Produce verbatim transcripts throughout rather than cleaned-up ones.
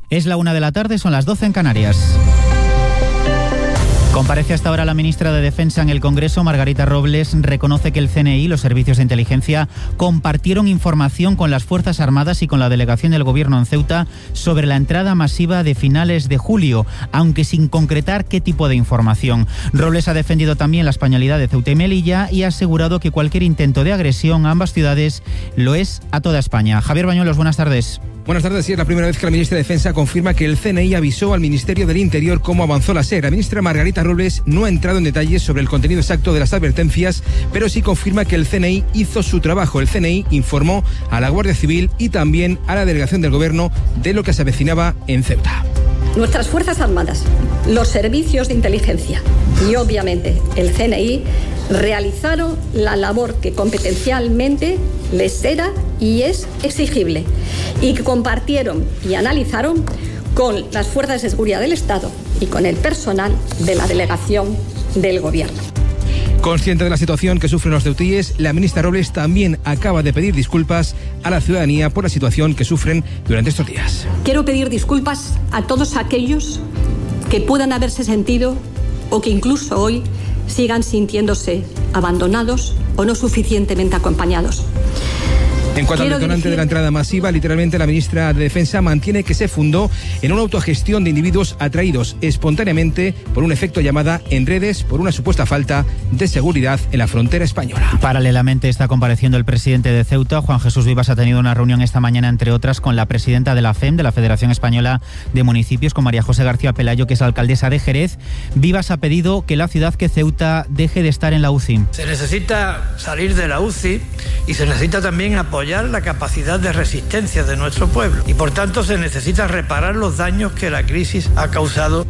Es la una de la tarde, son las doce en Canarias. Comparece hasta ahora la ministra de Defensa en el Congreso. Margarita Robles reconoce que el C N I y los servicios de inteligencia compartieron información con las Fuerzas Armadas y con la delegación del Gobierno en Ceuta sobre la entrada masiva de finales de julio, aunque sin concretar qué tipo de información. Robles ha defendido también la españolidad de Ceuta y Melilla y ha asegurado que cualquier intento de agresión a ambas ciudades lo es a toda España. Javier Bañuelos, buenas tardes. Buenas tardes. Sí, es la primera vez que la ministra de Defensa confirma que el C N I avisó al Ministerio del Interior cómo avanzó la S E R. La ministra Margarita Robles no ha entrado en detalles sobre el contenido exacto de las advertencias, pero sí confirma que el C N I hizo su trabajo. El C N I informó a la Guardia Civil y también a la delegación del Gobierno de lo que se avecinaba en Ceuta. Nuestras Fuerzas Armadas, los servicios de inteligencia y obviamente el C N I realizaron la labor que competencialmente les era y es exigible y que compartieron y analizaron con las fuerzas de seguridad del Estado y con el personal de la delegación del Gobierno. Consciente de la situación que sufren los ceutíes, la ministra Robles también acaba de pedir disculpas a la ciudadanía por la situación que sufren durante estos días. Quiero pedir disculpas a todos aquellos que puedan haberse sentido o que incluso hoy sigan sintiéndose abandonados o no suficientemente acompañados. En cuanto Quiero al detonante dirigir... de la entrada masiva, literalmente la ministra de Defensa mantiene que se fundó en una autogestión de individuos atraídos espontáneamente por un efecto llamada en redes por una supuesta falta de seguridad en la frontera española. Paralelamente está compareciendo el presidente de Ceuta. Juan Jesús Vivas ha tenido una reunión esta mañana, entre otras, con la presidenta de la F E M, de la Federación Española de Municipios, con María José García Pelayo, que es la alcaldesa de Jerez. Vivas ha pedido que la ciudad, que Ceuta, deje de estar en la U C I. Se necesita salir de la U C I y se necesita también apoyar la capacidad de resistencia de nuestro pueblo y por tanto se necesita reparar los daños que la crisis ha causado.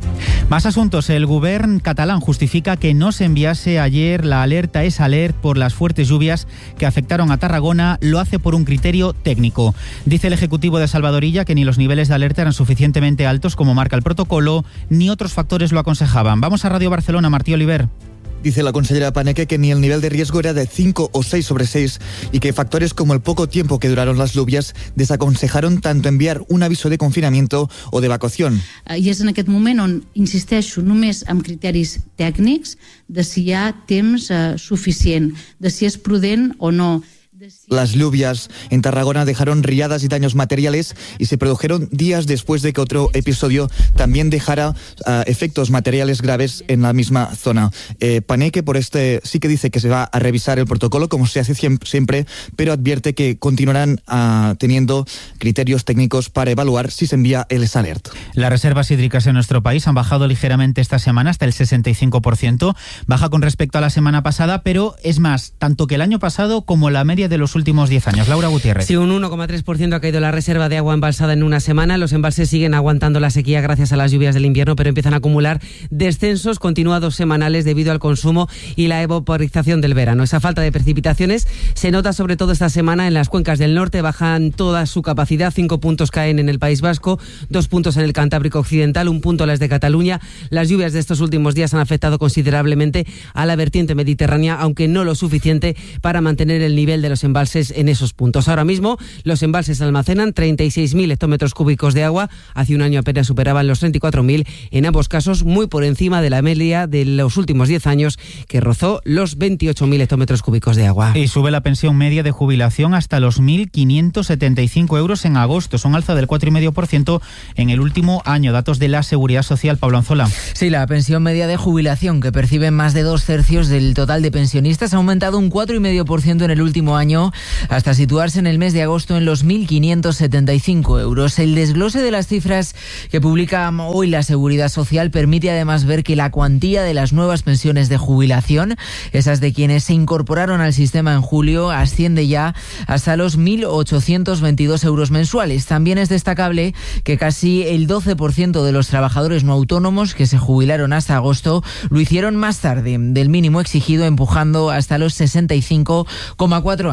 Más asuntos. El Govern catalán justifica que no se enviase ayer la alerta es alert por las fuertes lluvias que afectaron a Tarragona. Lo hace por un criterio técnico. Dice el Ejecutivo de Salvadorilla que ni los niveles de alerta eran suficientemente altos como marca el protocolo, ni otros factores lo aconsejaban. Vamos a Radio Barcelona, Martí Oliver. Dice la consellera Paneque que ni el nivel de riesgo era de cinco o seis sobre seis y que factores como el poco tiempo que duraron las lluvias desaconsejaron tanto enviar un aviso de confinamiento o de evacuación. I és en aquest moment on insisteixo només amb criteris tècnics de si hi ha temps eh, suficient, de si és prudent o no. Las lluvias en Tarragona dejaron riadas y daños materiales y se produjeron días después de que otro episodio también dejara uh, efectos materiales graves en la misma zona. Eh, Paneque por este sí que dice que se va a revisar el protocolo como se hace siempre, pero advierte que continuarán uh, teniendo criterios técnicos para evaluar si se envía el alert. Las reservas hídricas en nuestro país han bajado ligeramente esta semana hasta el sesenta y cinco por ciento, baja con respecto a la semana pasada, pero es más, tanto que el año pasado como la media de los últimos diez años. Laura Gutiérrez. Sí, un uno coma tres por ciento ha caído la reserva de agua embalsada en una semana. Los embalses siguen aguantando la sequía gracias a las lluvias del invierno, pero empiezan a acumular descensos continuados semanales debido al consumo y la evaporización del verano. Esa falta de precipitaciones se nota sobre todo esta semana en las cuencas del norte. Bajan toda su capacidad. Cinco puntos caen en el País Vasco, dos puntos en el Cantábrico Occidental, un punto las de Cataluña. Las lluvias de estos últimos días han afectado considerablemente a la vertiente mediterránea, aunque no lo suficiente para mantener el nivel de los embalses en esos puntos. Ahora mismo los embalses almacenan treinta y seis mil hectómetros cúbicos de agua. Hace un año apenas superaban los treinta y cuatro mil, en ambos casos muy por encima de la media de los últimos diez años, que rozó los veintiocho mil hectómetros cúbicos de agua. Y sube la pensión media de jubilación hasta los mil quinientos setenta y cinco euros en agosto. Son alza del cuatro coma cinco por ciento en el último año. Datos de la Seguridad Social. Pablo Anzola. Sí, la pensión media de jubilación, que perciben más de dos tercios del total de pensionistas, ha aumentado un cuatro coma cinco por ciento en el último año, hasta situarse en el mes de agosto en los mil quinientos setenta y cinco euros. El desglose de las cifras que publica hoy la Seguridad Social permite además ver que la cuantía de las nuevas pensiones de jubilación, esas de quienes se incorporaron al sistema en julio, asciende ya hasta los mil ochocientos veintidós euros mensuales. También es destacable que casi el doce por ciento de los trabajadores no autónomos que se jubilaron hasta agosto lo hicieron más tarde del mínimo exigido, empujando hasta los sesenta y cinco coma cuatro años.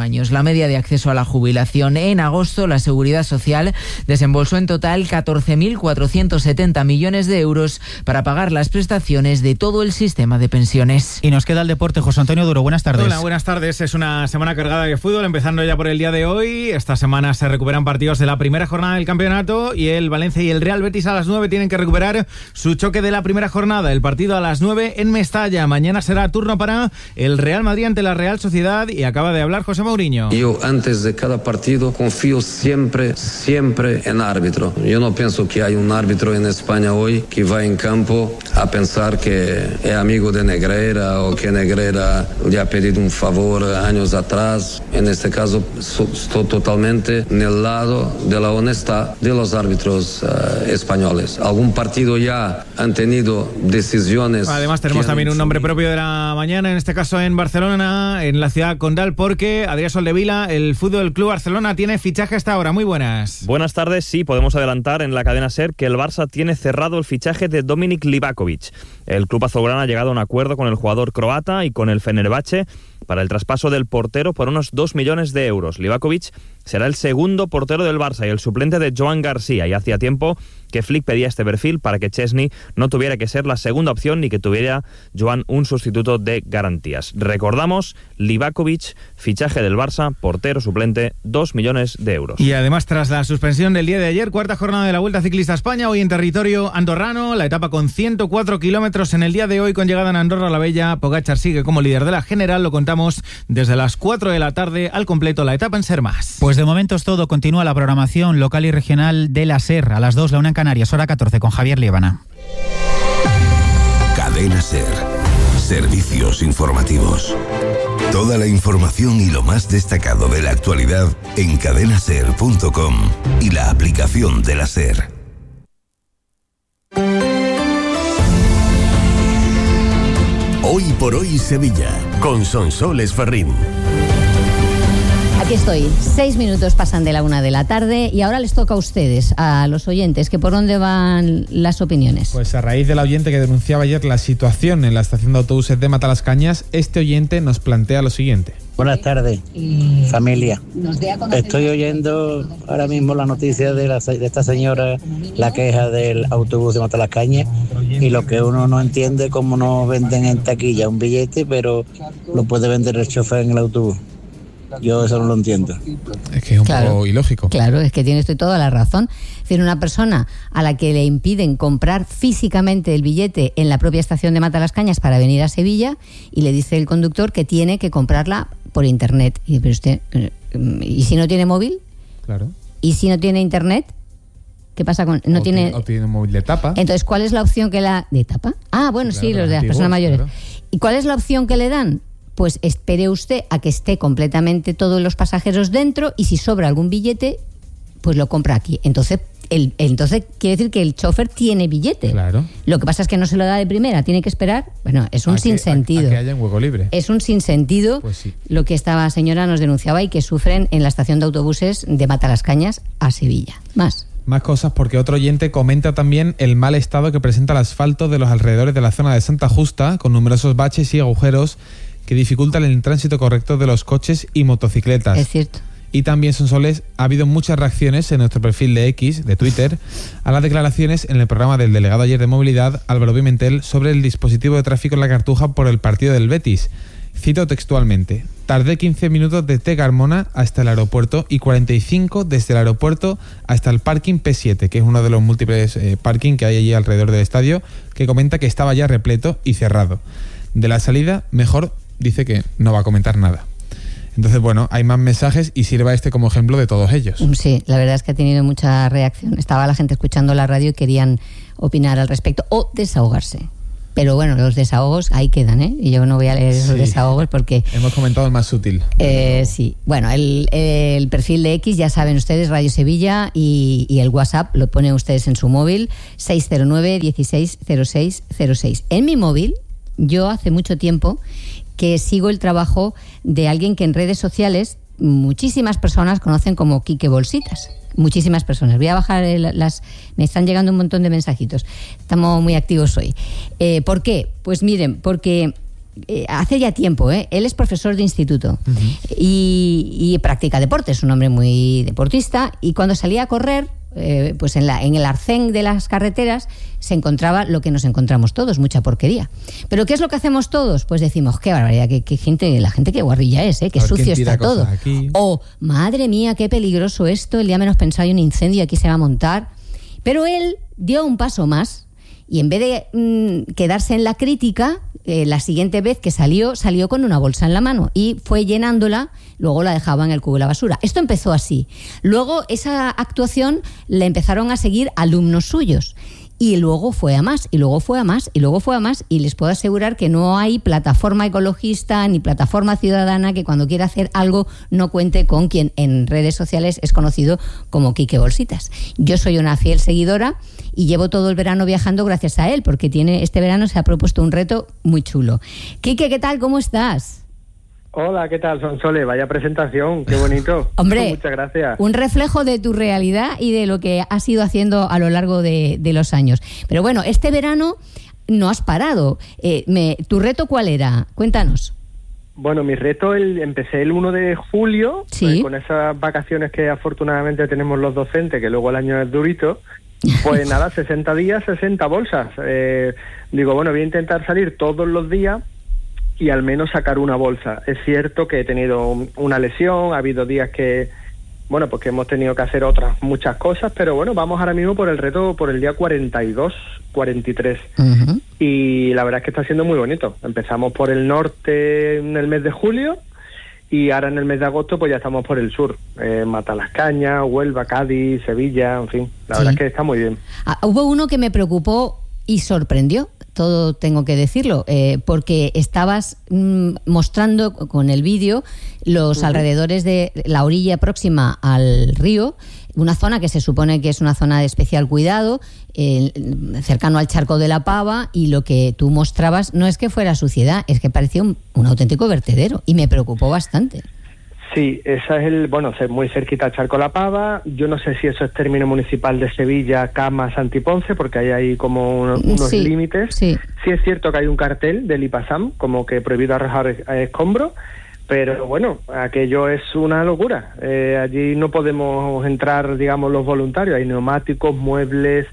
años. La media de acceso a la jubilación. En agosto, la Seguridad Social desembolsó en total catorce mil cuatrocientos setenta millones de euros para pagar las prestaciones de todo el sistema de pensiones. Y nos queda el deporte. José Antonio Duro, buenas tardes. Hola, buenas tardes. Es una semana cargada de fútbol, empezando ya por el día de hoy. Esta semana se recuperan partidos de la primera jornada del campeonato y el Valencia y el Real Betis a las nueve tienen que recuperar su choque de la primera jornada. El partido a las nueve en Mestalla. Mañana será turno para el Real Madrid ante la Real Sociedad y acaba de hablar José Mourinho. Yo antes de cada partido confío siempre, siempre en árbitro. Yo no pienso que hay un árbitro en España hoy que va en campo a pensar que es amigo de Negreira o que Negreira le ha pedido un favor años atrás. En este caso estoy totalmente en el lado de la honestidad de los árbitros uh, españoles. Algún partido ya han tenido decisiones. Además tenemos también un nombre propio de la mañana, en este caso en Barcelona, en la ciudad condal, porque Adrián Soldevila, el Fútbol Club Barcelona, tiene fichaje hasta ahora. Muy buenas. Buenas tardes. Sí, podemos adelantar en la cadena SER que el Barça tiene cerrado el fichaje de Dominik Livakovic. El club azulgrana ha llegado a un acuerdo con el jugador croata y con el Fenerbahce para el traspaso del portero por unos dos millones de euros. Livakovic será el segundo portero del Barça y el suplente de Joan García, y hacía tiempo que Flick pedía este perfil para que Chesney no tuviera que ser la segunda opción ni que tuviera Joan un sustituto de garantías. Recordamos, Livakovic, fichaje del Barça, portero suplente, dos millones de euros. Y además, tras la suspensión del día de ayer, cuarta jornada de la Vuelta Ciclista a España, hoy en territorio andorrano, la etapa con ciento cuatro kilómetros en el día de hoy, con llegada en Andorra la Bella. Pogačar sigue como líder de la general, lo contamos desde las cuatro de la tarde, al completo la etapa en SER Más. Pues de momento es todo. Continúa la programación local y regional de la SER. A las dos, la una en Canarias, hora catorce, con Javier Liébana. Cadena SER. Servicios informativos. Toda la información y lo más destacado de la actualidad en cadena ser punto com y la aplicación de la SER. Hoy por hoy Sevilla, con Sonsoles Ferrín. Aquí estoy, seis minutos pasan de la una de la tarde y ahora les toca a ustedes, a los oyentes, que por dónde van las opiniones. Pues a raíz del oyente que denunciaba ayer la situación en la estación de autobuses de Matalascañas, este oyente nos plantea lo siguiente. Buenas tardes, familia. Estoy oyendo ahora mismo la noticia de, la, de esta señora, la queja del autobús de Matalascañas, y lo que uno no entiende, cómo no venden en taquilla un billete, pero lo puede vender el chofer en el autobús. Yo eso no lo entiendo. Es que es un claro, poco ilógico. Claro, es que tiene usted toda la razón. Es decir, una persona a la que le impiden comprar físicamente el billete en la propia estación de Matalascañas para venir a Sevilla, y le dice el conductor que tiene que comprarla por internet. Y pero usted, ¿y si no tiene móvil? Claro. ¿Y si no tiene internet? ¿Qué pasa con...? No o tiene, tiene, o tiene un móvil de tapa. Entonces, ¿cuál es la opción que la... ¿De tapa? Ah, bueno, claro, sí, los de las personas mayores. Claro. ¿Y cuál es la opción que le dan? Pues espere usted a que esté completamente todos los pasajeros dentro, y si sobra algún billete, pues lo compra aquí. Entonces, el, entonces quiere decir que el chofer tiene billete. Claro. Lo que pasa es que no se lo da de primera, tiene que esperar. Bueno, es un sinsentido. A que haya un hueco libre. Es un sinsentido, pues sí. Lo que esta señora nos denunciaba y que sufren en la estación de autobuses de Matalascañas a Sevilla. Más. Más cosas, porque otro oyente comenta también el mal estado que presenta el asfalto de los alrededores de la zona de Santa Justa, con numerosos baches y agujeros que dificultan el tránsito correcto de los coches y motocicletas. Es cierto. Y también, Sonsoles, ha habido muchas reacciones en nuestro perfil de X, de Twitter, a las declaraciones en el programa del delegado ayer de Movilidad, Álvaro Pimentel, sobre el dispositivo de tráfico en la Cartuja por el partido del Betis. Cito textualmente: tardé quince minutos desde Carmona hasta el aeropuerto y cuarenta y cinco desde el aeropuerto hasta el parking P siete, que es uno de los múltiples eh, parking que hay allí alrededor del estadio, que comenta que estaba ya repleto y cerrado. De la salida, mejor dice que no va a comentar nada. Entonces, bueno, hay más mensajes y sirva este como ejemplo de todos ellos. Sí, la verdad es que ha tenido mucha reacción. Estaba la gente escuchando la radio y querían opinar al respecto o desahogarse. Pero bueno, los desahogos ahí quedan, ¿eh? Y yo no voy a leer esos sí. desahogos porque... Hemos comentado el más sutil. Eh, sí. Bueno, el, el perfil de X, ya saben ustedes, Radio Sevilla, y, y el WhatsApp lo ponen ustedes en su móvil, seis cero nueve, dieciséis cero seis cero seis. En mi móvil, yo hace mucho tiempo que sigo el trabajo de alguien que en redes sociales muchísimas personas conocen como Quique Bolsitas. Muchísimas personas. Voy a bajar el, las... Me están llegando un montón de mensajitos. Estamos muy activos hoy. Eh, ¿Por qué? Pues miren, porque eh, hace ya tiempo, ¿eh? Él es profesor de instituto uh-huh. y, y practica deporte, es un hombre muy deportista, y cuando salía a correr, eh, pues en, la, en el arcén de las carreteras se encontraba lo que nos encontramos todos, mucha porquería. Pero ¿qué es lo que hacemos todos? Pues decimos, qué barbaridad, qué, qué gente, la gente qué guarrilla es, ¿eh? Qué sucio está todo. Aquí. O, madre mía, qué peligroso esto, el día menos pensado hay un incendio, aquí se va a montar. Pero él dio un paso más y en vez de mmm, quedarse en la crítica, eh, la siguiente vez que salió, salió con una bolsa en la mano y fue llenándola, luego la dejaba en el cubo de la basura. Esto empezó así. Luego esa actuación le empezaron a seguir alumnos suyos. Y luego fue a más, y luego fue a más, y luego fue a más, y les puedo asegurar que no hay plataforma ecologista ni plataforma ciudadana que cuando quiera hacer algo no cuente con quien en redes sociales es conocido como Quique Bolsitas. Yo soy una fiel seguidora y llevo todo el verano viajando gracias a él, porque tiene este verano se ha propuesto un reto muy chulo. Quique, ¿qué tal? ¿Cómo estás? Hola, ¿qué tal, Sonsole? Vaya presentación, qué bonito. Hombre, muchas gracias. Un reflejo de tu realidad y de lo que has ido haciendo a lo largo de, de los años. Pero bueno, este verano no has parado. Eh, me, ¿Tu reto cuál era? Cuéntanos. Bueno, mi reto, el, empecé el primero de julio, ¿sí? eh, con esas vacaciones que afortunadamente tenemos los docentes, que luego el año es durito. Pues nada, sesenta días, sesenta bolsas. Eh, digo, bueno, voy a intentar salir todos los días y al menos sacar una bolsa. Es cierto que he tenido una lesión, ha habido días que, bueno, pues que hemos tenido que hacer otras muchas cosas, pero bueno, vamos ahora mismo por el reto, por el día cuarenta y dos, cuarenta y tres. Uh-huh. Y la verdad es que está siendo muy bonito. Empezamos por el norte en el mes de julio y ahora en el mes de agosto pues ya estamos por el sur. Eh, Matalascaña, Huelva, Cádiz, Sevilla, en fin. La sí. verdad es que está muy bien. Ah, hubo uno que me preocupó y sorprendió. Todo tengo que decirlo, eh, porque estabas mm, mostrando con el vídeo los uh-huh. alrededores de la orilla próxima al río, una zona que se supone que es una zona de especial cuidado, eh, cercano al charco de la Pava, y lo que tú mostrabas no es que fuera suciedad, es que parecía un, un auténtico vertedero, y me preocupó bastante. Sí, esa es el, bueno, muy cerquita al Charco La Pava. Yo no sé si eso es término municipal de Sevilla, Cama, Santiponce, porque hay ahí como unos, unos sí, límites. Sí. sí es cierto que hay un cartel del IPASAM, como que prohibido arrojar escombros, pero bueno, aquello es una locura. Eh, allí no podemos entrar, digamos, los voluntarios. Hay neumáticos, muebles,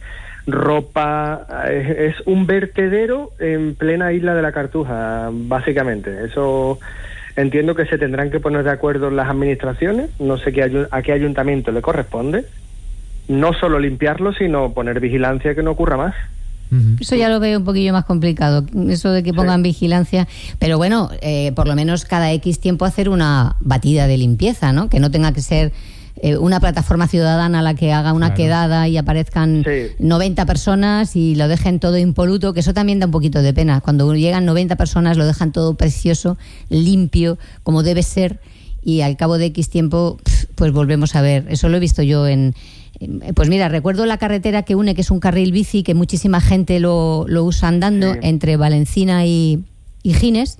ropa. Es, es un vertedero en plena isla de la Cartuja, básicamente. Eso... Entiendo que se tendrán que poner de acuerdo las administraciones, no sé qué, a qué ayuntamiento le corresponde, no solo limpiarlo, sino poner vigilancia que no ocurra más. Eso ya lo veo un poquillo más complicado, eso de que pongan sí. vigilancia, pero bueno, eh, por lo menos cada X tiempo hacer una batida de limpieza, ¿no? Que no tenga que ser eh, una plataforma ciudadana la que haga una claro. quedada y aparezcan sí. noventa personas y lo dejen todo impoluto, que eso también da un poquito de pena. Cuando llegan noventa personas lo dejan todo precioso, limpio, como debe ser, y al cabo de X tiempo pues volvemos a ver. Eso lo he visto yo en... Pues mira, recuerdo la carretera que une, que es un carril bici, que muchísima gente lo, lo usa andando sí. entre Valencina y, y Gines.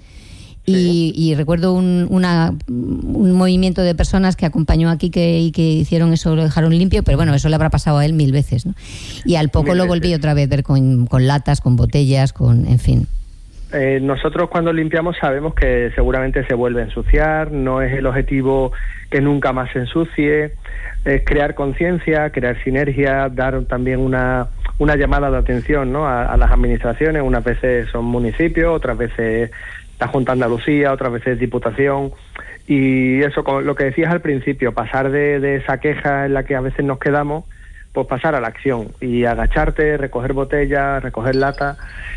Y, y recuerdo un, una, un movimiento de personas que acompañó aquí que, y que hicieron eso, lo dejaron limpio, pero bueno, eso le habrá pasado a él mil veces, ¿no? Y al poco mil lo volví veces. otra vez a ver con, con latas, con botellas, con, en fin. Eh, nosotros cuando limpiamos sabemos que seguramente se vuelve a ensuciar, no es el objetivo que nunca más se ensucie, es crear conciencia, crear sinergia, dar también una, una llamada de atención, ¿no? a, a las administraciones. Unas veces son municipios, otras veces la Junta de Andalucía, otras veces Diputación, y eso, con lo que decías al principio, pasar de, de esa queja en la que a veces nos quedamos, pues pasar a la acción y agacharte, recoger botellas, recoger lata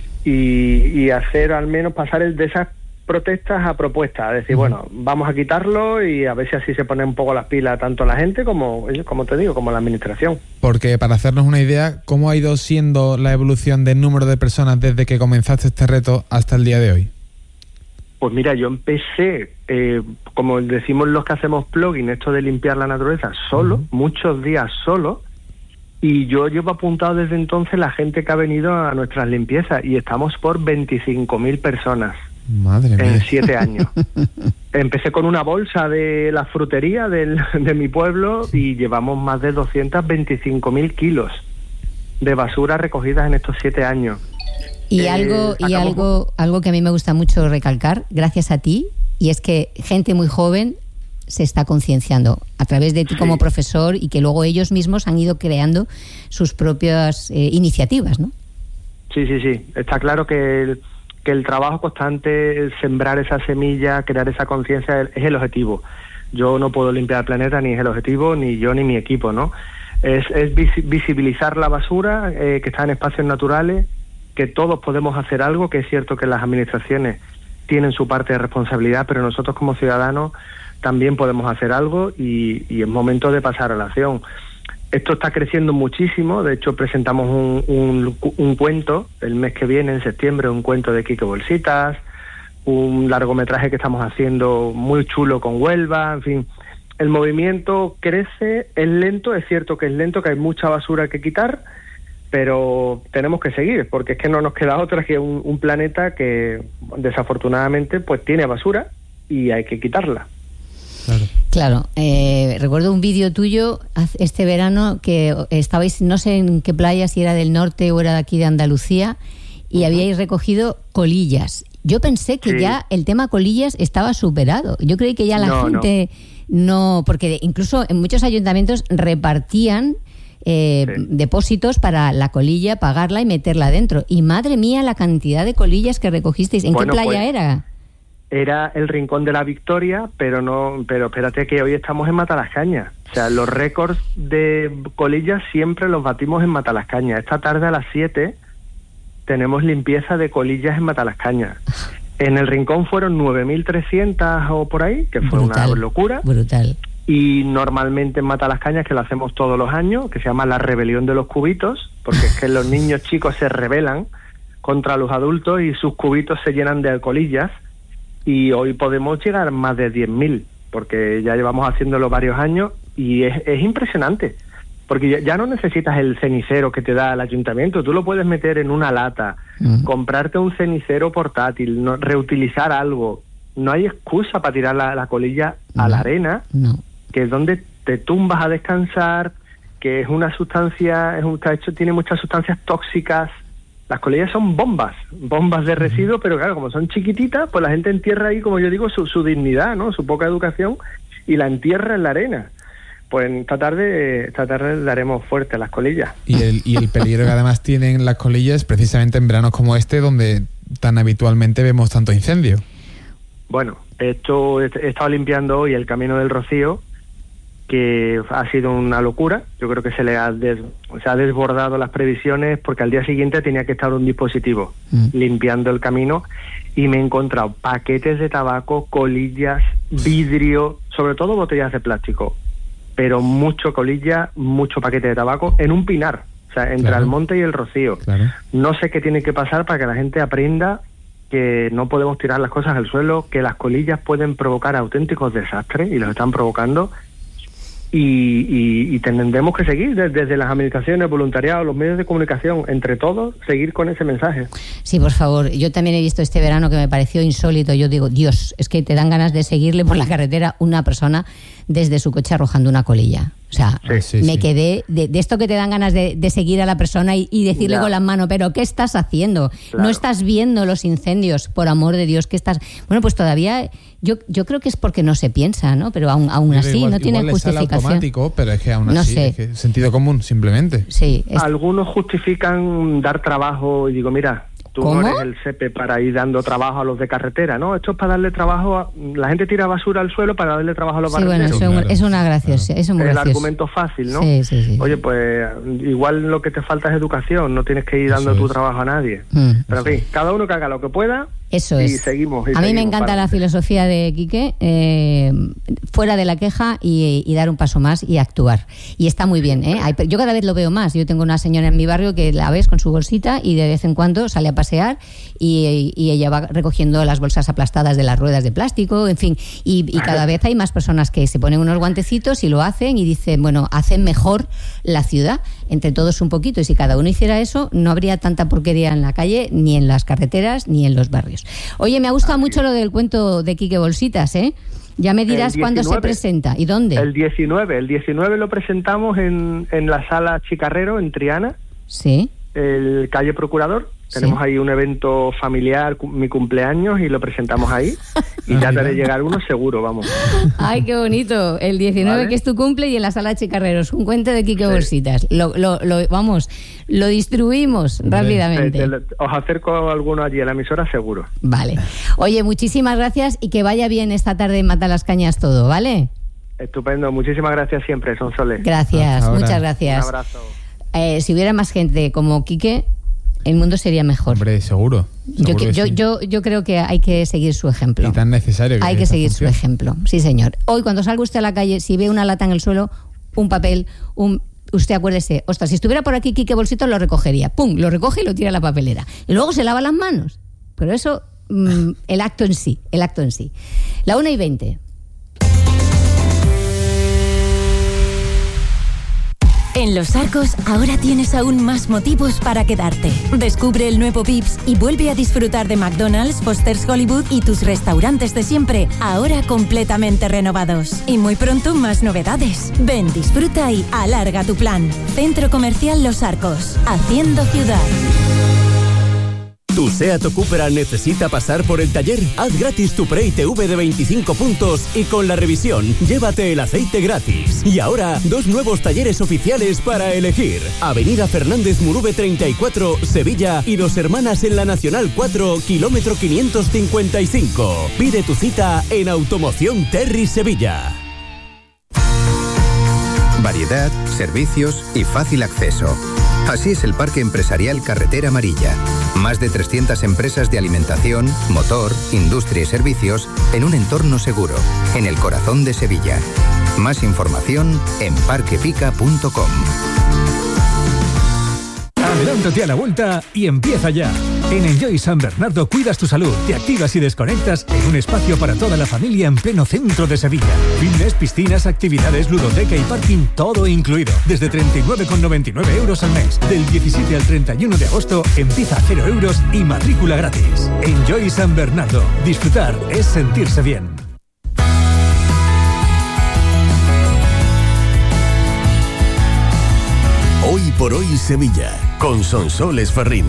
y, y hacer al menos pasar el, de esas protestas a propuestas, es decir, bueno, vamos a quitarlo y a ver si así se pone un poco las pilas tanto la gente como, como te digo, como la administración. Porque para hacernos una idea, ¿cómo ha ido siendo la evolución del número de personas desde que comenzaste este reto hasta el día de hoy? Pues mira, yo empecé, eh, como decimos los que hacemos plugin, esto de limpiar la naturaleza, solo, uh-huh. muchos días solo, y yo llevo apuntado desde entonces la gente que ha venido a nuestras limpiezas, y estamos por veinticinco mil personas. Madre mía. En siete años. Empecé con una bolsa de la frutería del, de mi pueblo y llevamos más de doscientos veinticinco mil kilos de basura recogidas en estos siete años. Y eh, algo y sacamos... algo algo que a mí me gusta mucho recalcar, gracias a ti, y es que gente muy joven se está concienciando a través de ti sí. como profesor, y que luego ellos mismos han ido creando sus propias eh, iniciativas, ¿no? Sí, sí, sí. Está claro que el, que el trabajo constante, sembrar esa semilla, crear esa conciencia es el objetivo. Yo no puedo limpiar el planeta, ni es el objetivo, ni yo ni mi equipo, ¿no? Es, es visibilizar la basura eh, que está en espacios naturales, que todos podemos hacer algo, que es cierto que las administraciones tienen su parte de responsabilidad, pero nosotros como ciudadanos también podemos hacer algo, y, y es momento de pasar a la acción. Esto está creciendo muchísimo. De hecho, presentamos un, un, un cuento el mes que viene, en septiembre, un cuento de Quique Bolsitas, un largometraje que estamos haciendo muy chulo con Huelva. En fin, el movimiento crece, es lento, es cierto que es lento, que hay mucha basura que quitar, pero tenemos que seguir, porque es que no nos queda otra que un, un planeta que desafortunadamente pues tiene basura y hay que quitarla. Claro, claro eh, recuerdo un vídeo tuyo este verano que estabais, no sé en qué playa, si era del norte o era de aquí de Andalucía, y uh-huh. habíais recogido colillas. Yo pensé que sí. ya el tema colillas estaba superado. Yo creí que ya la no, gente no. no, porque incluso en muchos ayuntamientos repartían eh, sí. depósitos para la colilla, pagarla y meterla dentro. Y madre mía, la cantidad de colillas que recogisteis. ¿En bueno, qué playa pues... era? Era el Rincón de la Victoria, pero no, pero espérate que hoy estamos en Matalascañas. O sea, los récords de colillas siempre los batimos en Matalascañas. Esta tarde a las siete tenemos limpieza de colillas en Matalascañas. En el Rincón fueron nueve mil trescientas o por ahí, que fue brutal, una locura. Brutal. Y normalmente en Matalascañas, que lo hacemos todos los años, que se llama la rebelión de los cubitos, porque es que los niños chicos se rebelan contra los adultos y sus cubitos se llenan de colillas. Y hoy podemos llegar a más de diez mil, porque ya llevamos haciéndolo varios años, y es, es impresionante, porque ya, ya no necesitas el cenicero que te da el ayuntamiento, tú lo puedes meter en una lata, mm. comprarte un cenicero portátil, no, reutilizar algo. No hay excusa para tirar la, la colilla no. a la arena, no. que es donde te tumbas a descansar, que es una sustancia, es un, está hecho, tiene muchas sustancias tóxicas. Las colillas son bombas, bombas de residuos, pero claro, como son chiquititas, pues la gente entierra ahí, como yo digo, su, su dignidad, ¿no? Su poca educación, y la entierra en la arena. Pues esta tarde, esta tarde daremos fuerte a las colillas. Y el, y el peligro que además tienen las colillas, precisamente en veranos como este, donde tan habitualmente vemos tanto incendio. Bueno, esto he estado limpiando hoy el Camino del Rocío, que ha sido una locura. Yo creo que se le ha, des, se ha desbordado las previsiones, porque al día siguiente tenía que estar un dispositivo mm. limpiando el camino, y me he encontrado paquetes de tabaco, colillas, vidrio, sobre todo botellas de plástico, pero mucho colilla, mucho paquete de tabaco en un pinar, o sea, entre claro. Almonte y el Rocío. Claro. No sé qué tiene que pasar para que la gente aprenda que no podemos tirar las cosas al suelo, que las colillas pueden provocar auténticos desastres, y los están provocando. Y, y, y tendremos que seguir desde, desde las administraciones, voluntariado, los medios de comunicación, entre todos, seguir con ese mensaje. Sí, por favor. Yo también he visto este verano que me pareció insólito. Yo digo, Dios, es que te dan ganas de seguirle por la carretera una persona desde su coche arrojando una colilla. O sea, sí, sí, me sí. quedé de, de esto que te dan ganas de, de seguir a la persona y, y decirle ya. con las manos, pero ¿qué estás haciendo? Claro. No estás viendo los incendios, por amor de Dios, ¿qué estás...? Bueno, pues todavía... Yo yo creo que es porque no se piensa, ¿no? Pero aún, aún así igual, no tiene igual justificación. Automático, pero es que aún no así sé. es que sentido común, simplemente. Sí. Es... Algunos justifican dar trabajo y digo, mira, tú ¿Cómo? no eres el SEPE para ir dando trabajo a los de carretera, ¿no? Esto es para darle trabajo a... La gente tira basura al suelo para darle trabajo a los sí, barrenderos. Bueno, eso claro. es una graciosa, es un El gracioso. argumento fácil, ¿no? Sí, sí, sí. Oye, pues igual lo que te falta es educación, no tienes que ir dando tu trabajo a nadie. Mm. Pero en fin, cada uno que haga lo que pueda. Eso y es. Seguimos, y a mí seguimos me encanta la filosofía de Quique, eh, fuera de la queja y, y dar un paso más y actuar. Y está muy bien, ¿eh? Hay, yo cada vez lo veo más. Yo tengo una señora en mi barrio que la ves con su bolsita y de vez en cuando sale a pasear y, y ella va recogiendo las bolsas aplastadas de las ruedas de plástico, en fin. Y, y cada vez hay más personas que se ponen unos guantecitos y lo hacen y dicen, bueno, hacen mejor la ciudad, entre todos un poquito. Y si cada uno hiciera eso, no habría tanta porquería en la calle, ni en las carreteras, ni en los barrios. Oye, me ha gustado Así mucho es. lo del cuento de Quique Bolsitas, ¿eh? Ya me dirás cuándo se presenta y dónde. El diecinueve, el diecinueve lo presentamos en, en la Sala Chicarrero, en Triana. Sí. El calle Procurador. Tenemos Sí. ahí un evento familiar, cu- mi cumpleaños, y lo presentamos ahí. Y ya te haré llegar uno seguro, vamos. Ay, qué bonito. El diecinueve, Vale. que es tu cumple, y en la sala Chicarreros. Un cuento de Quique Bolsitas. Lo, lo, lo- vamos, lo distribuimos rápidamente. Te- te- os acerco alguno allí a la emisora seguro. Vale. Oye, muchísimas gracias y que vaya bien esta tarde en Mata las Cañas todo, ¿vale? Estupendo, muchísimas gracias siempre, Sonsoles. Gracias, muchas gracias. Un abrazo. Eh, si hubiera más gente como Quique, el mundo sería mejor. Hombre, seguro. Yo, seguro que- que yo, sí. yo, yo creo que hay que seguir su ejemplo. Y tan necesario que Hay es que esta seguir función. su ejemplo, sí señor. Hoy cuando salga usted a la calle, si ve una lata en el suelo, un papel, un... Usted acuérdese, ostras, si estuviera por aquí Quique Bolsito lo recogería. Pum, lo recoge y lo tira a la papelera. Y luego se lava las manos. Pero eso, mm, el acto en sí, el acto en sí. La una y veinte. En Los Arcos ahora tienes aún más motivos para quedarte. Descubre el nuevo Vips y vuelve a disfrutar de McDonald's, Foster's Hollywood y tus restaurantes de siempre, ahora completamente renovados. Y muy pronto más novedades. Ven, disfruta y alarga tu plan. Centro Comercial Los Arcos, haciendo ciudad. ¿Tu SEAT o Cupra necesita pasar por el taller? Haz gratis tu pre I T V de veinticinco puntos y con la revisión, llévate el aceite gratis. Y ahora, dos nuevos talleres oficiales para elegir. Avenida Fernández Murube treinta y cuatro, Sevilla, y Dos Hermanas en la Nacional cuatro, kilómetro quinientos cincuenta y cinco. Pide tu cita en Automoción Terry Sevilla. Variedad, servicios y fácil acceso. Así es el Parque Empresarial Carretera Amarilla. Más de trescientas empresas de alimentación, motor, industria y servicios en un entorno seguro, en el corazón de Sevilla. Más información en parquepica punto com. Adelántate a la vuelta y empieza ya. En Enjoy San Bernardo cuidas tu salud, te activas y desconectas en un espacio para toda la familia en pleno centro de Sevilla. Fitness, piscinas, actividades, ludoteca y parking, todo incluido. Desde treinta y nueve con noventa y nueve euros al mes. Del diecisiete al treinta y uno de agosto empieza a cero euros y matrícula gratis. Enjoy San Bernardo. Disfrutar es sentirse bien. Hoy por hoy Sevilla, con Sonsoles Ferrín.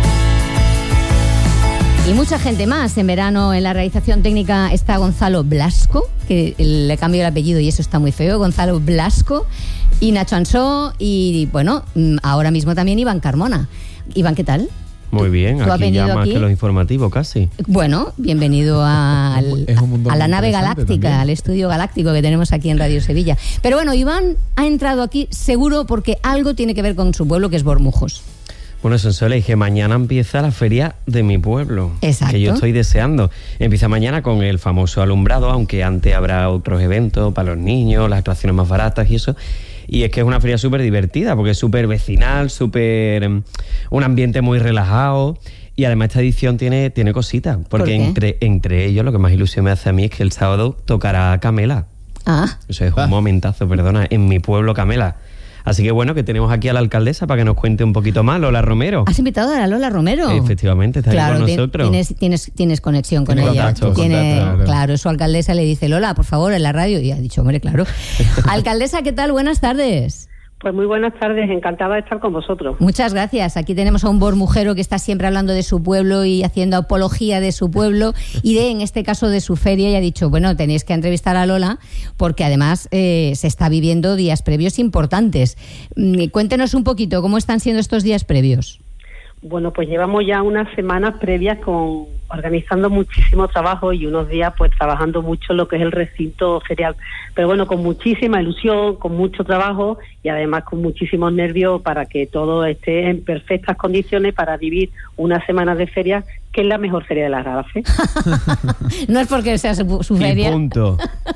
Y mucha gente más. En verano en la realización técnica está Gonzalo Blasco, que le cambió el apellido y eso está muy feo, Gonzalo Blasco, y Nacho Ansó, y bueno, ahora mismo también Iván Carmona. Iván, ¿qué tal? Muy bien, ¿Tú has aquí venido ya más aquí? que los informativos casi. Bueno, bienvenido al, Es un mundo a la muy nave interesante galáctica, también. al estudio galáctico que tenemos aquí en Radio Sevilla. Pero bueno, Iván ha entrado aquí seguro porque algo tiene que ver con su pueblo, que es Bormujos. Bueno, Sonsoles, dije, mañana empieza la feria de mi pueblo. Exacto. Que yo estoy deseando. Empieza mañana con el famoso alumbrado, aunque antes habrá otros eventos para los niños, las atracciones más baratas y eso. Y es que es una feria súper divertida, porque es súper vecinal, súper... un ambiente muy relajado. Y además esta edición tiene, tiene cositas, porque ¿Por qué? entre, entre ellos lo que más ilusión me hace a mí es que el sábado tocará Camela. Ah. Eso es un momentazo, perdona, en mi pueblo Camela. Así que bueno, que tenemos aquí a la alcaldesa para que nos cuente un poquito más, Lola Romero. ¿Has invitado a la Lola Romero? Efectivamente, está Claro, ahí con ti- nosotros. tienes, tienes, tienes conexión con Tiene ella. contacto, Tiene, contacto, claro. claro, su alcaldesa le dice, Lola, por favor, en la radio. Y ha dicho, hombre, claro. Alcaldesa, ¿qué tal? Buenas tardes. Pues muy buenas tardes, encantada de estar con vosotros. Muchas gracias. Aquí tenemos a un bormujero que está siempre hablando de su pueblo y haciendo apología de su pueblo y de, en este caso, de su feria. Y ha dicho, bueno, tenéis que entrevistar a Lola porque además eh, se está viviendo días previos importantes. Mm, Cuéntenos un poquito cómo están siendo estos días previos. Bueno, pues llevamos ya unas semanas previas con organizando muchísimo trabajo y unos días pues trabajando mucho en lo que es el recinto ferial. Pero bueno, con muchísima ilusión, con mucho trabajo y además con muchísimos nervios para que todo esté en perfectas condiciones para vivir unas semanas de feria, que es la mejor feria de la Garafe. No es porque sea su, su Y feria. punto.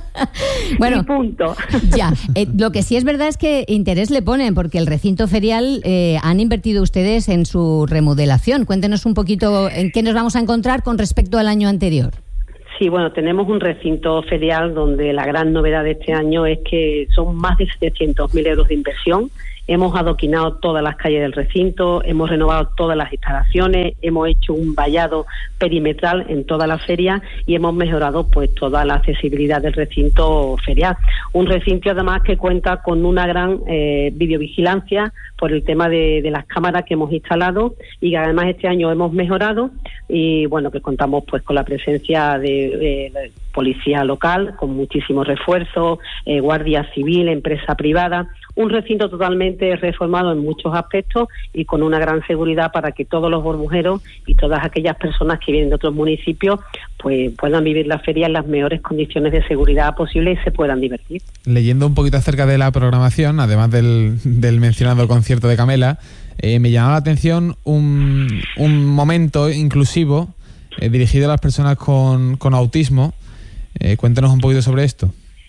Bueno, Y punto. Ya, eh, lo que sí es verdad es que interés le ponen, porque el recinto ferial eh, han invertido ustedes en su remodelación. Cuéntenos un poquito en qué nos vamos a encontrar con respecto al año anterior. Sí, bueno, tenemos un recinto ferial donde la gran novedad de este año es que son más de setecientos mil euros de inversión hemos adoquinado todas las calles del recinto, hemos renovado todas las instalaciones, hemos hecho un vallado perimetral en toda la feria y hemos mejorado pues toda la accesibilidad del recinto ferial. Un recinto además que cuenta con una gran eh, videovigilancia por el tema de, de las cámaras que hemos instalado y que además este año hemos mejorado y bueno, que contamos pues con la presencia de, de, de policía local, con muchísimos refuerzos, eh, guardia civil, empresa privada, un recinto totalmente reformado en muchos aspectos y con una gran seguridad para que todos los borbujeros y todas aquellas personas que vienen de otros municipios pues puedan vivir la feria en las mejores condiciones de seguridad posibles y se puedan divertir. Leyendo un poquito acerca de la programación, además del, del mencionado concierto de Camela, eh, me llamaba la atención un, un momento inclusivo eh, dirigido a las personas con, con autismo. Eh, cuéntanos un poquito sobre esto.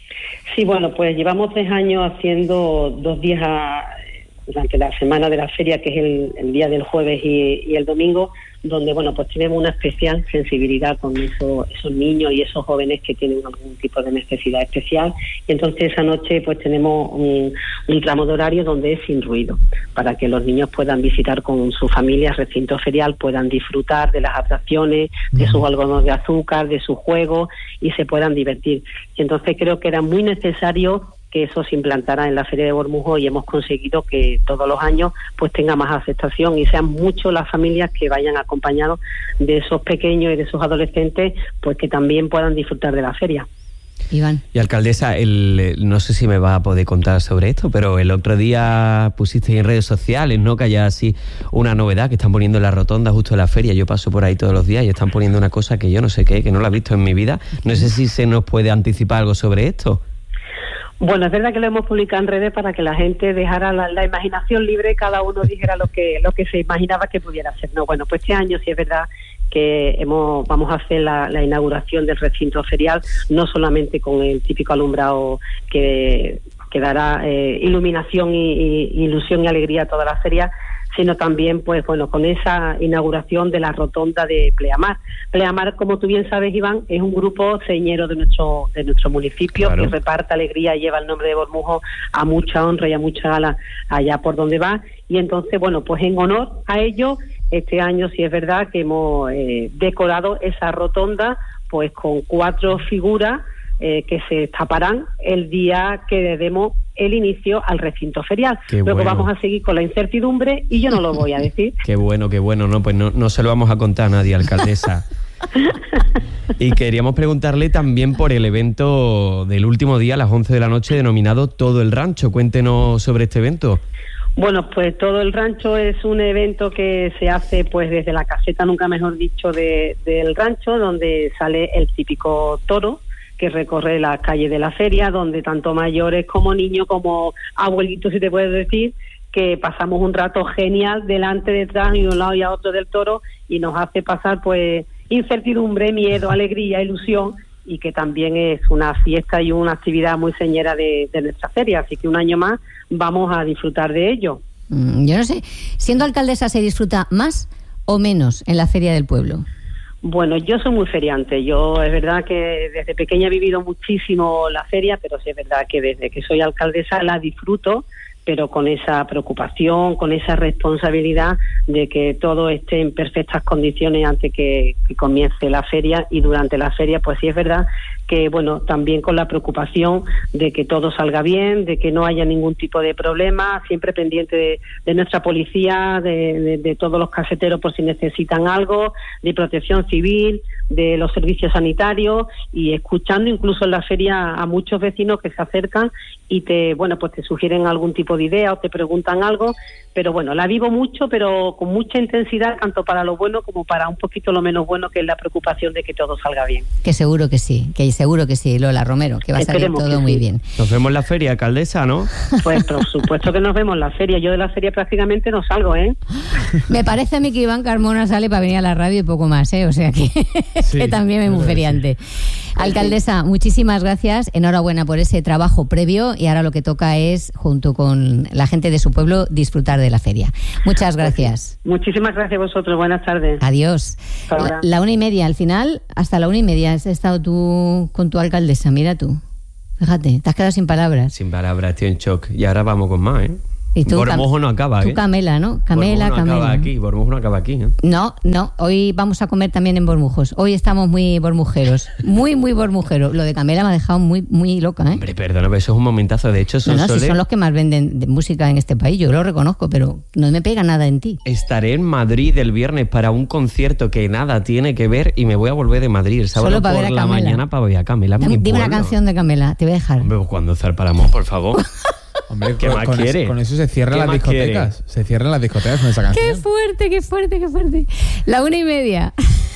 Sí, bueno, pues llevamos tres años haciendo dos días a, durante la semana de la feria, que es el, el día del jueves y, y el domingo, donde, bueno, pues tenemos una especial sensibilidad con eso, esos niños y esos jóvenes que tienen algún tipo de necesidad especial. Y entonces esa noche pues tenemos un, un tramo de horario donde es sin ruido, para que los niños puedan visitar con su familia el recinto ferial, puedan disfrutar de las atracciones, de sus algodones de azúcar, de sus juegos y se puedan divertir. Y entonces creo que era muy necesario que eso se implantara en la Feria de Bormujos y hemos conseguido que todos los años pues tenga más aceptación y sean muchos las familias que vayan acompañados de esos pequeños y de esos adolescentes pues que también puedan disfrutar de la feria. Iván. Y alcaldesa, el, no sé si me va a poder contar sobre esto, pero el otro día pusiste en redes sociales, ¿no?, que haya así una novedad que están poniendo en la rotonda justo en la feria. Yo paso por ahí todos los días y están poniendo una cosa que yo no sé qué, que no la he visto en mi vida. No sé si se nos puede anticipar algo sobre esto. Bueno, es verdad que lo hemos publicado en redes para que la gente dejara la, la imaginación libre, cada uno dijera lo que lo que se imaginaba que pudiera ser. No, bueno, pues este año sí es verdad que hemos vamos a hacer la, la inauguración del recinto ferial, no solamente con el típico alumbrado que, que dará eh, iluminación y, y ilusión y alegría a toda la feria, sino también, pues bueno, con esa inauguración de la rotonda de Pleamar. Pleamar, como tú bien sabes, Iván, es un grupo señero de nuestro de nuestro municipio, claro, que reparte alegría y lleva el nombre de Bormujos a mucha honra y a mucha gala allá por donde va. Y entonces, bueno, pues en honor a ello, este año sí es verdad que hemos eh, decorado esa rotonda pues con cuatro figuras eh, que se taparán el día que le demos el inicio al recinto ferial. Qué Luego bueno. Vamos a seguir con la incertidumbre y yo no lo voy a decir. Qué bueno, qué bueno. No, pues no, no se lo vamos a contar a nadie, alcaldesa. Y queríamos preguntarle también por el evento del último día a las once de la noche denominado Todo el Rancho. Cuéntenos sobre este evento. Bueno, pues Todo el Rancho es un evento que se hace pues desde la caseta, nunca mejor dicho, de, del rancho, donde sale el típico toro que recorre la calle de la feria, donde tanto mayores como niños, como abuelitos, si te puedes decir, que pasamos un rato genial delante, detrás y de un lado y a otro del toro y nos hace pasar pues incertidumbre, miedo, alegría, ilusión y que también es una fiesta y una actividad muy señera de, de nuestra feria, así que un año más vamos a disfrutar de ello. Mm, yo no sé, siendo alcaldesa, ¿se disfruta más o menos en la Feria del Pueblo? Bueno, yo soy muy feriante. Yo es verdad que desde pequeña he vivido muchísimo la feria, pero sí es verdad que desde que soy alcaldesa la disfruto, pero con esa preocupación, con esa responsabilidad de que todo esté en perfectas condiciones antes que, que comience la feria y durante la feria, pues sí es verdad que, bueno, también con la preocupación de que todo salga bien, de que no haya ningún tipo de problema, siempre pendiente de, de nuestra policía, de, de, de todos los caseteros por si necesitan algo, de protección civil, de los servicios sanitarios y escuchando incluso en la feria a muchos vecinos que se acercan y te, bueno, pues te sugieren algún tipo de idea o te preguntan algo, pero bueno, la vivo mucho, pero con mucha intensidad, tanto para lo bueno como para un poquito lo menos bueno, que es la preocupación de que todo salga bien. Que seguro que sí, que seguro que sí, Lola Romero, que va a salir todo muy sí. bien. Nos vemos en la feria, alcaldesa, ¿no? Pues por supuesto que nos vemos en la feria. Yo de la feria prácticamente no salgo, ¿eh? Me parece a mí que Iván Carmona sale para venir a la radio y poco más, ¿eh? O sea que, sí, que también es muy feriante. Sí. Alcaldesa, muchísimas gracias, enhorabuena por ese trabajo previo y ahora lo que toca es, junto con la gente de su pueblo, disfrutar de la feria. Muchas gracias. Muchísimas gracias a vosotros, buenas tardes. Adiós. La, la una y media, al final, hasta la una y media has estado tú con tu alcaldesa, mira tú. Fíjate, te has quedado sin palabras. Sin palabras, estoy en shock. Y ahora vamos con más, ¿eh? Y tú, Bormojo no acaba, tú ¿eh? Camela, ¿no? Camela, Bormojo no Camela. acaba aquí, Bormojo no acaba aquí, ¿eh? No, no, hoy vamos a comer también en Bormujos. Hoy estamos muy bormujeros, muy, muy bormujeros. Lo de Camela me ha dejado muy, muy loca, ¿eh? Hombre, perdona, pero eso es un momentazo. De hecho, No, son, no, si Sole, son los que más venden de música en este país, yo lo reconozco, pero no me pega nada en ti. estaré en Madrid el viernes para un concierto que nada tiene que ver y me voy a volver de Madrid el sábado Solo para por ver a la Camela. mañana para ver a Camela. Dime, mi dime una pueblo. canción de Camela, te voy a dejar. Hombre, pues cuando zarparamos, por favor. Hombre, ¿Qué con, más con quiere? Eso, con eso se cierran ¿Qué las más discotecas. Se cierran las discotecas con esa canción. Qué fuerte, qué fuerte, qué fuerte. La una y media.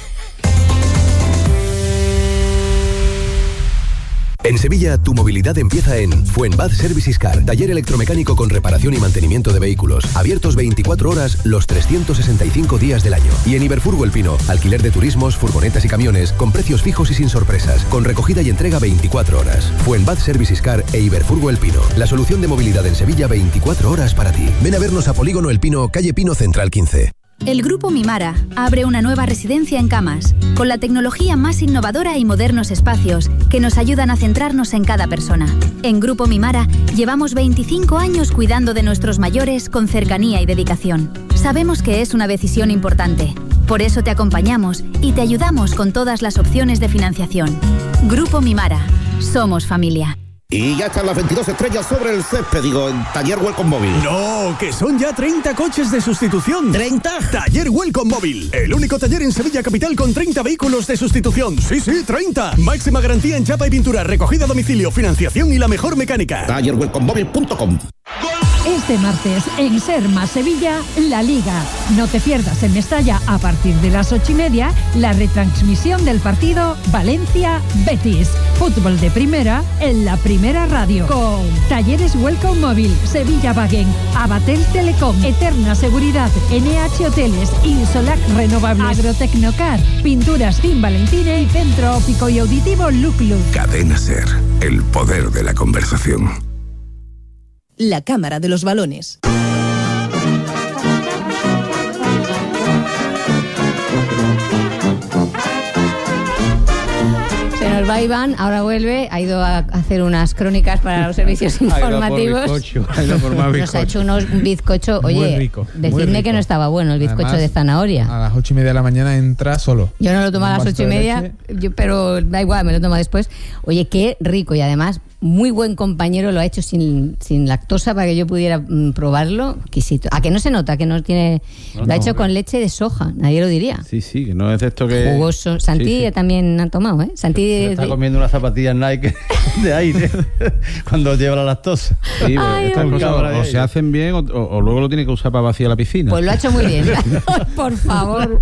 En Sevilla, tu movilidad empieza en Fuenbad Services Car, taller electromecánico con reparación y mantenimiento de vehículos. Abiertos veinticuatro horas, los trescientos sesenta y cinco días del año. Y en Iberfurgo El Pino, alquiler de turismos, furgonetas y camiones, con precios fijos y sin sorpresas, con recogida y entrega veinticuatro horas. Fuenbad Services Car e Iberfurgo El Pino, la solución de movilidad en Sevilla veinticuatro horas para ti. Ven a vernos a Polígono El Pino, calle Pino Central quince. El Grupo Mimara abre una nueva residencia en Camas, con la tecnología más innovadora y modernos espacios que nos ayudan a centrarnos en cada persona. En Grupo Mimara llevamos veinticinco años cuidando de nuestros mayores con cercanía y dedicación. Sabemos que es una decisión importante, por eso te acompañamos y te ayudamos con todas las opciones de financiación. Grupo Mimara, somos familia. Y ya están las veintidós estrellas sobre el césped, digo, en Taller Welcome Móvil. No, que son ya treinta coches de sustitución. ¿treinta? Taller Welcome Móvil, el único taller en Sevilla Capital con treinta vehículos de sustitución. Sí, sí, treinta. Máxima garantía en chapa y pintura, recogida a domicilio, financiación y la mejor mecánica. taller welcome móvil punto com. Este martes, en Ser Más Sevilla, La Liga. No te pierdas en Mestalla, a partir de las ocho y media, la retransmisión del partido Valencia-Betis. Fútbol de primera en la Primera Radio. Con Talleres Welcome Móvil, Sevilla Wagen, Abatel Telecom, Eterna Seguridad, N H Hoteles, Insolac Renovables, Agrotecnocar, Pinturas Fin Valentine y Centro Óptico y Auditivo Look Look. Cadena Ser, el poder de la conversación. La Cámara de los Balones. Se nos va Iván, ahora vuelve, ha ido a hacer unas crónicas para los servicios informativos. Nos ha hecho unos, un bizcocho, oye, Muy rico, muy decidme rico. que no estaba bueno el bizcocho Además, de zanahoria. A las ocho y media de la mañana entra solo. Yo no lo tomo a Un las vasito ocho y de media, leche. yo, pero da igual, me lo tomo después. Oye, qué rico y además muy buen compañero, lo ha hecho sin, sin lactosa para que yo pudiera mm, probarlo. Quisito. ¿A que no se nota que no tiene? No, lo no, ha hecho hombre. con leche de soja, nadie lo diría. Sí, sí, que no es de esto que... Jugoso. Santi Sí, sí. también ha tomado, ¿eh? Santi Se está de- comiendo unas zapatillas Nike de aire cuando lleva la lactosa. Ay, Sí, pero estas Dios cosas mío. o, o se hacen bien o, o- o luego lo tiene que usar para vaciar la piscina. Pues lo ha hecho muy bien. Por favor.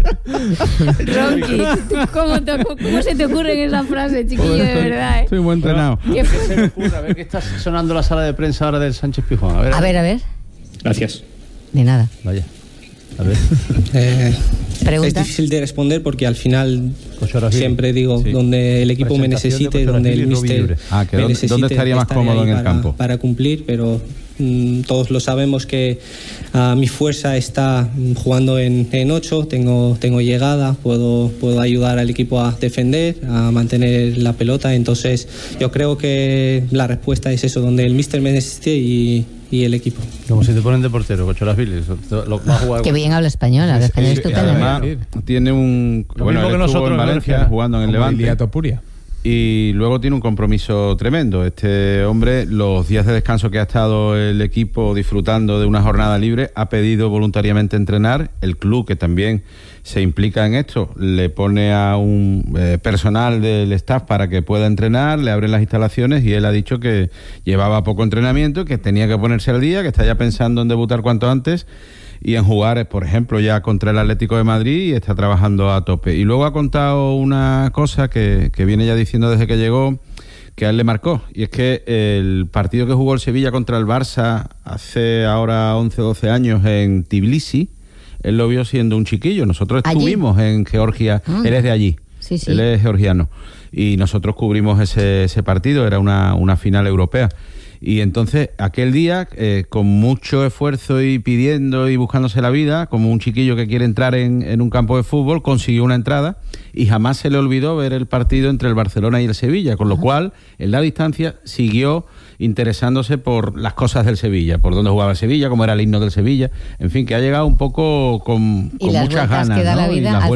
Ronqui, ¿cómo, te- ¿cómo se te ocurre esa frase, chiquillo, de verdad? ¿eh? Estoy muy entrenado. Qué ¿Qué se me ocurre? A ver qué está sonando la sala de prensa ahora del Sánchez Pizjuán. A ver, A ver, a ver. Gracias. De nada. Vaya. A ver. Eh, Pregunta. es difícil de responder porque al final siempre digo donde el equipo me Presentación de necesite, Cocho donde Aragil y el Robbie míster Libre. Ah, que me ¿dónde- necesite, dónde estaría más estaré cómodo ahí en el para- campo? Para cumplir, pero mm, todos lo sabemos que ah, mi fuerza está mm, jugando en, en ocho, tengo, tengo llegada, puedo, puedo ayudar al equipo a defender, a mantener la pelota, entonces yo creo que la respuesta es eso, donde el míster me necesite y, y el equipo. Como si te ponen de portero, Cocho Aragil, lo va a jugar. Qué bien habla español, habla español Sí, estupendo. además, tiene un... Lo Bueno, mismo él que estuvo nosotros en en Valencia Valencia, jugando en el como Levante. Ilia Topuria. Y luego tiene un compromiso tremendo. Este hombre, los días de descanso que ha estado el equipo disfrutando de una jornada libre, ha pedido voluntariamente entrenar. El club, que también se implica en esto, le pone a un eh, personal del staff para que pueda entrenar, le abren las instalaciones y él ha dicho que llevaba poco entrenamiento, que tenía que ponerse al día, que está ya pensando en debutar cuanto antes y en jugar, por ejemplo, ya contra el Atlético de Madrid, y está trabajando a tope. Y luego ha contado una cosa que, que viene ya diciendo desde que llegó, que a él le marcó, y es que el partido que jugó el Sevilla contra el Barça hace ahora once o doce años en Tbilisi, él lo vio siendo un chiquillo. Nosotros ¿Allí? estuvimos en Georgia, Ah. él es de allí, Sí, sí. él es georgiano, y nosotros cubrimos ese, ese partido, era una, una final europea. Y entonces, aquel día, eh, con mucho esfuerzo y pidiendo y buscándose la vida, como un chiquillo que quiere entrar en, en un campo de fútbol, consiguió una entrada y jamás se le olvidó ver el partido entre el Barcelona y el Sevilla, con lo cual, en la distancia, siguió interesándose por las cosas del Sevilla, por dónde jugaba el Sevilla, cómo era el himno del Sevilla, en fin, que ha llegado un poco con, con muchas ganas, que da ¿no? la vida, y las